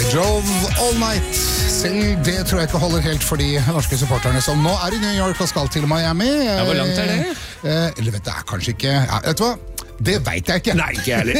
Drove all night. Selv det tror jeg ikke holder helt for de norske supporterne som nå er i New York og skal til Miami. Ja, hvor langt er det? Eller vet du, det er kanskje ikke... Ja, vet du hva? Det vet jeg ikke. Nei, ikke ærlig.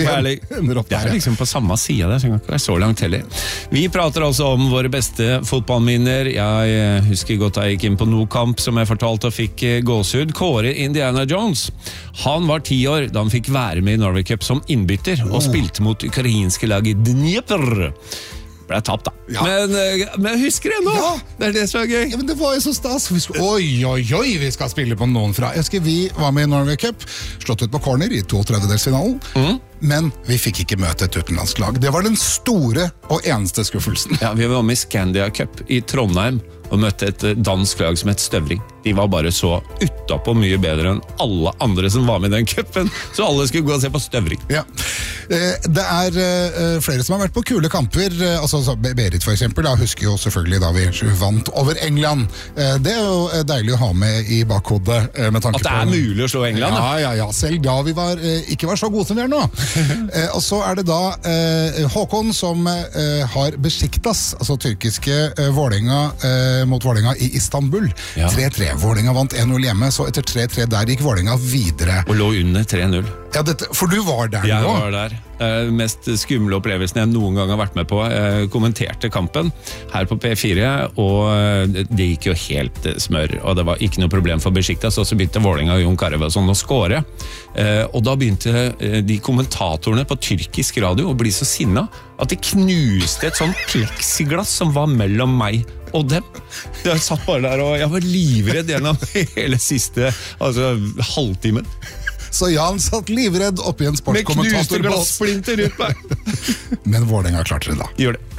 Det er liksom på samme side der, så det kan ikke være så langt heller. Vi prater også om våre beste fotballminner. Jeg husker godt da jeg gikk inn på No-kamp, som jeg fortalte og fikk gåsehud. Kåre Indiana Jones. Han var 10 år da han fikk være med i Norway Cup som innbytter, og spilte mot ukrainske lag i Dnipro. Ble tapt da. Ja. Men jeg husker det nå. Ja. Det er det som er gøy. Ja, men det var jo så stas. Oi, vi skal spille på noen fra. Jeg husker vi var med i Norway Cup, slått ut på corner i 32-delsfinalen. Men vi fikk ikke møte et utenlandsk lag. Det var den store og eneste skuffelsen. Ja, vi var med i Scandia Cup i Trondheim og møtte et dansk lag som het Støvring. De var bare så utapå mye bedre enn alle andre som var med i den cupen, så alle skulle gå og se på Støvring. Ja. Det er flere som har vært på kule kamper, altså Berit for eksempel, jeg husker jo selvfølgelig da vi vant over England. Det er jo deilig å ha med i bakhodet med tanke på... At det er mulig å slå England? Ja, selv da vi ikke var så gode som vi er nå. Og så er det da Håkon som har Besiktas, altså tyrkiske Vålerenga mot Vålerenga i Istanbul. 3-3. Vålerenga vant 1-0 hjemme, så etter 3-3 der gikk Vålerenga videre. Og lå under 3-0. Ja, for du var der nå? Jeg var der. Mest skumle opplevelsen jeg noen gang har vært med på. Jeg kommenterte kampen her på P4, og det gikk jo helt smør, og det var ikke noe problem for Besiktas, og så begynte Vålerenga og Jon Carew sånn å skåre. Og da begynte de kommentatorene på tyrkisk radio å bli så sinna at de knuste et sånn plexiglass som var mellom meg og dem. Jeg satt bare der, og jeg var livredd gjennom hele siste halvtimen. Så Jan satt livredd oppi en sportskommentator. Med knuste glassplinter rundt meg. Men Vålerenga klarte det da. Gjør det.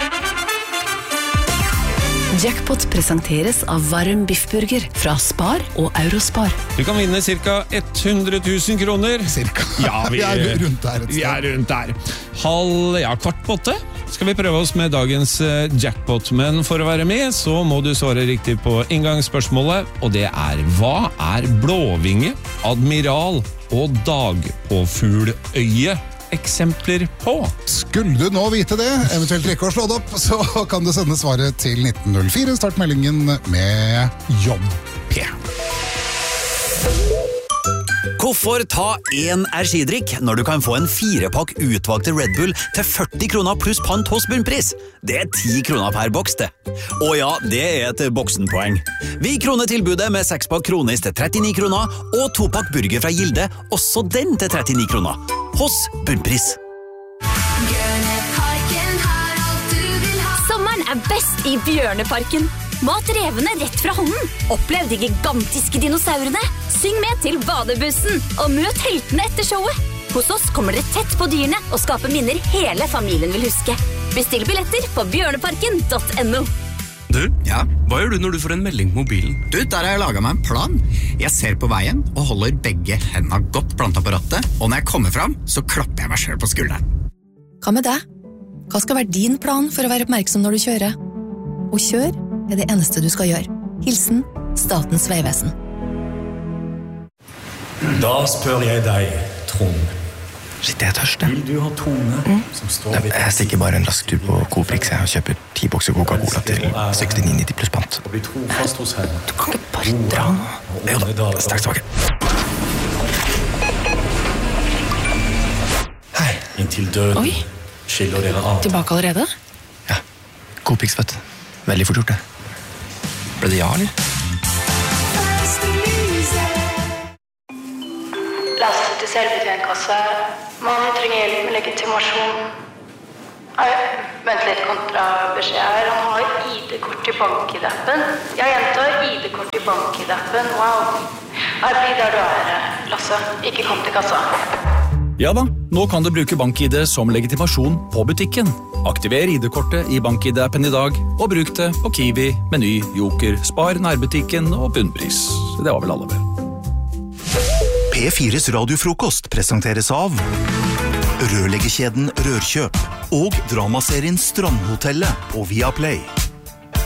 Jackpot presenteres av varm biffburger fra Spar og Eurospar. Du kan vinne cirka 100 000 kroner. Cirka? Ja, vi er rundt der. Vi er rundt der. Kvart på 8 skal vi prøve oss med dagens jackpot. Men for å være med, så må du svare riktig på inngangsspørsmålet, og det er: hva er blåvinge, admiral og dagpåfugløye eksempler på? Skulle du nå vite det, eventuelt ikke å slå det opp, så kan du sende svaret til 1904. Start meldingen med JP. Hvorfor ta en energidrikk når du kan få en 4-pakk utvalgte Red Bull til 40 kroner pluss pant hos Bunnpris? Det er 10 kroner per boks, det. Og ja, det er et boksenpoeng. Vi kroner tilbudet med 6-pakk kronis til 39 kroner, og 2-pakk burger fra Gilde, også den til 39 kroner. Hos Bunnpris. Sommeren er best i Bjørneparken. Mat revene rett fra hånden. Opplev de gigantiske dinosaurene. Syng med til badebussen, og møt heltene etter showet. Hos oss kommer dere tett på dyrene og skaper minner hele familien vil huske. Bestill billetter på bjørneparken.no. Du, hva gjør du når du får en melding på mobilen? Du, der har jeg laget meg en plan. Jeg ser på veien og holder begge hendene godt plantet på rattet, og når jeg kommer fram, så klapper jeg meg selv på skulderen. Hva med deg? Hva skal være din plan for å være oppmerksom når du kjører? Og kjør er det eneste du skal gjøre. Hilsen Statens vegvesen. Da spør jeg deg, Trond. Shit, jeg er tørst. Vil du ha tone som står ved... Jeg stikker bare en rask tur på Coprix og kjøper 10 bokser Coca-Cola til 69,90 pluss pant. Og bli trofast hos henne. Du kan ikke bare dra nå. Jo da, straks tilbake. Hei. Inntil døden skiller dere av. Tilbake allerede? Ja, Coprix, vet du. Veldig fort gjort det. Ble det ja, eller? Lastet til selvbetjentkasse. Mannen trenger hjelp med legitimasjon. Vent litt, kontrabeskjed her. Han har ID-kort i bank-ID-appen. Jeg gjentar ID-kort i bank-ID-appen. Wow. Her blir der du er, Lasse. Ikke kom til kassa. Ja da, nå kan du bruke BankID som legitimasjon på butikken. Aktiver ID-kortet i BankID-appen i dag, og bruk det på Kiwi, Meny, Joker, Spar, Nærbutikken og Bunnpris. Det var vel alle vel. P4s radiofrokost presenteres av rørleggerkjeden Rørkjøp og dramaserien Strandhotellet på Viaplay.